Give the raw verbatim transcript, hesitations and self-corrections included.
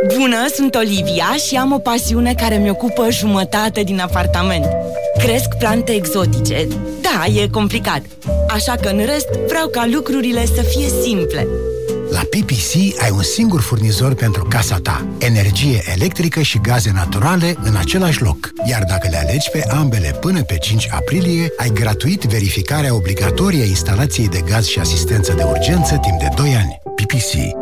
Bună, sunt Olivia și am o pasiune care mi ocupă jumătate din apartament. Cresc plante exotice. Da, e complicat. Așa că în rest vreau ca lucrurile să fie simple. La P P C ai un singur furnizor pentru casa ta. Energie electrică și gaze naturale în același loc. Iar dacă le alegi pe ambele până pe cinci aprilie, ai gratuit verificarea obligatorie a instalației de gaz și asistență de urgență timp de doi ani. P P C.